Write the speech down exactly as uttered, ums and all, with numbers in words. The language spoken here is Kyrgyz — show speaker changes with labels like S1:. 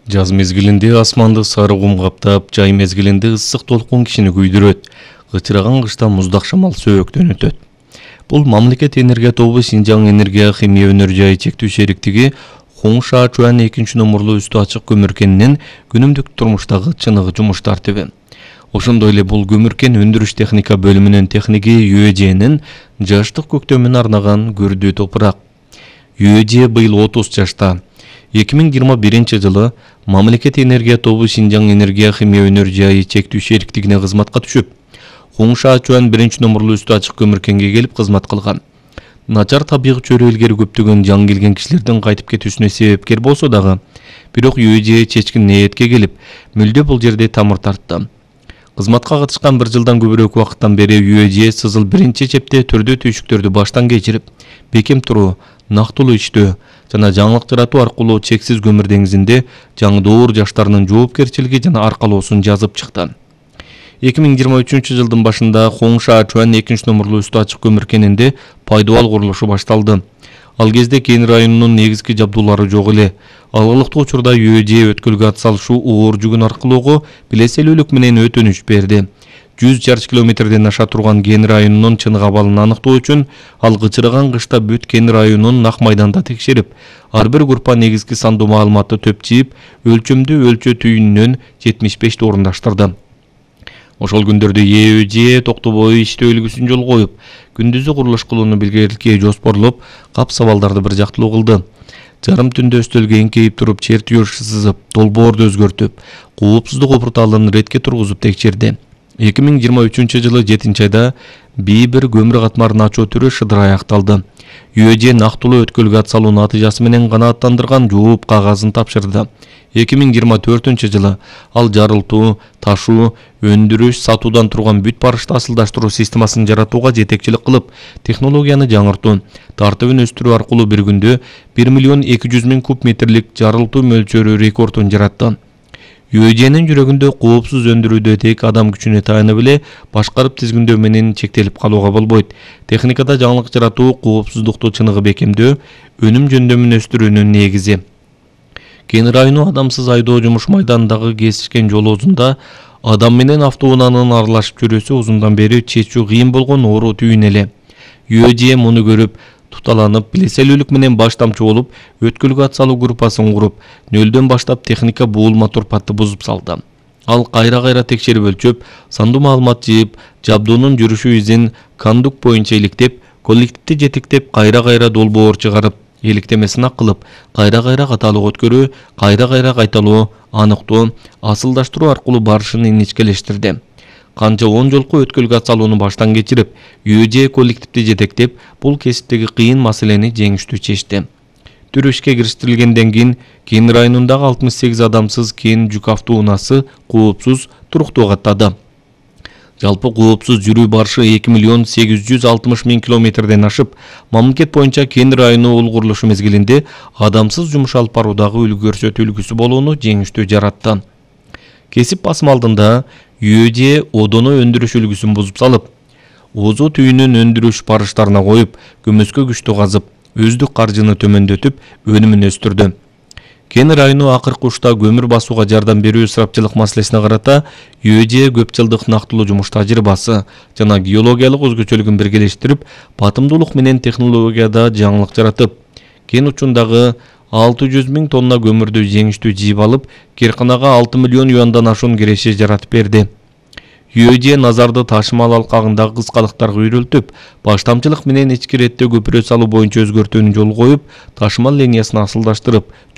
S1: Жаз мезгилинде асманды сары кум каптап, жай мезгилинде ысык толкун кишини күйдүрөт. Кычыраган кышта муздак шамал сөөктөн өтөт. Бул мамлекет энергия тобу Синжаң энергия химия өнөр жайы чектүү шериктиги Хоң Шаачуан экинчи номурлуу үстү ачык көмүркенинин күнүмдүк турмуштагы чыныгы жумуш тартиби. Ошондой эле бул көмүркен өндүрүш техника бөлүмүнүн техниги ЮЭЖнин жаштык көктөмүн арнаган көрдүү топурак. ЮЭЖ быйыл отуз жашта. эки миң жыйырма биринчи жылы мамлекет энергия тобу Синжаң энергия химия өнөр жайы чектүү шериктигине кызматка түшүп, Хоң Шаачуан биринчи номурлуу үстү ачык көмүркенге келип кызмат кылган. Начар табигый чөйрө илгери көптөгөн жаңы келген кишилердин кайтып кетүүсүнө себепкер болсо дагы, бирок ЮЭЖ чечкин ниетке келип, мүлдө бул жерде тамыр тартты. Кызматка катышкан бир жылдан көбүрөөк убакыттан бери ЮЭЖ сызыл биринчи чепте түрдүү түйшүктөрдү баштан кечирип, бекем туруу, нактылуу иштөө жана жаңылык жаратуу аркылуу чексиз көмүр деңизинде жаңы доор жаштарынын жоопкерчилиги жана аркалоосун жазып чыкты. эки миң жыйырма үчүнчү жылдын башында Хоң Шаачуан экинчи номурлуу үстү ачык көмүркенинде пайдубал курулушу башталды. Ал кезде Кен районунун негизги жабдуулары жок эле. Алгылыктуу учурда ЮЭЖ өткөлгө ат салышуу оор жүгүн аркылоого билеселүүлүк менен өтүнүч берди. жүз чарчы километрден аша турган Кен районунун чыныгы абалын аныктоо үчүн ал кычыраган кышта бүт Кен районун нак майданда текшерип, ар бир группа негизги сандуу маалыматты төпчийип, өлчөмдүү өлчөө түйүнүнөн жетимиш бешти орундаштырды. Ошол күндөрдө ЮЭЖ токтобой иштөө үлгүсүн жолго коюп, күндүзү курулуш кылууну билгеликке жоспорлоп, кап сабалдарды бир жактылуу кылды. Жарым түндө өстөлгө эңкейип туруп, чертөж сызып, долбоорду өзгөртүп, коопсуздук опуртаалын ретке тургузуп текшерди. эки миң жыйырма үчүнчү жылы жетинчи айда би бир көмүр катмарын ачуу түрү шыдырай аякталды. ЮЭЖ нактылуу өткөлгө ат салуу натыйжасы менен канааттандырган жооп кагазын тапшырды. эки миң жыйырма төртүнчү жылы ал жарылтуу, ташуу, өндүрүш, сатуудан турган бүт барышты асылдаштыруу системасын жаратууга жетекчилик кылып, технологияны жаңыртуу, тартыбын өстүрүү аркылуу бир күндө бир миллион эки жүз миң куб метрлик жарылтуу мөлчөрү рекордун жаратты. ЮЭЖнин жүрөгүндө коопсуз өндүрүүдө тек адам күчүнө таянып эле башкарып тизгиндөө менен чектелип калууга болбойт. Техникада жаңылык жаратуу, коопсуздукту чыныгы бекемдөө, өнүм жөндөмүн өстүрүүнүн негизи. Кен району адамсыз айдоо жумуш майданындагы кесишкен жол озунда адам менен автоунаанын аралашып жүрүүсү узундан бери чечүү кыйын болгон оору түйүн эле. ЮЭЖ муну көрүп, туталанып, билеселүүлүк менен баш тамчы болуп, өткөлгө ат салуу группасын куруп, нөлдөн баштап техника буулма турпатты бузуп салды. Ал кайра-кайра текшерип өлчөп, сандуу маалымат жыйып, жабдуунун жүрүшү изин кондук боюнча иликтеп, коллективди жетектеп, кайра-кайра долбоор чыгарып, эликтемесин ак кылып, кайра-кайра каталык өткөрүү, кайра-кайра кайталоо, аныктоо, асылдаштыруу аркылуу барышын инечкелештирди. Канча он жолку өткөлгө ат салууну баштан кечирип, ЮЭЖ коллективди жетектеп, бул кесиптеги кыйын маселени жеңиштүү чечти. Түр ишке кириштирилгенден кийин Кен районундагы алтымыш сегиз адамсыз Кен жүк автоунаасы коопсуз туруктуу каттады. Жалпы коопсуз жүрүү барышы эки миллион сегиз жүз алтымыш миң километрден ашып, мамлекет боюнча Кен району ул курулушу мезгилинде адамсыз жумуш алып баруудагы үлгү көрсөтүү үлгүсү болууну жеңиштүү жаратты. Кесип басым алдында ЮЭЖ одоно өндүрүш үлгүсүн бузуп салып, озу түйүнүн өндүрүш барыштарына коюп, көмөскө күчтүү казып, өздүк каржыны төмөндөтүп, өнүмүн өстүрдү. Кен району акыркы учурда көмүр басууга жардам берүү ысырапчылык маселесине карата ЮЭЖ көп жылдык нактылуу жумуш тажрыйбасы жана геологиялык өзгөчөлүгүн биргелештирип, батымдуулук менен технологияда жаңылык жаратып, кен учундагы алты жүз миң тонна көмүрдү жеңиштүү жыйып алып, Керканага алты миллион юандан ашуун киреше жаратып берди. ЮЭЖ Назарды ташымал алкагындагы кыскалыктарга үйрөлтүп, баштамчылык менен ички иретте көпүрө салуу боюнча өзгөртүүнү жолго коюп, ташымал линиясын асылдаштырып,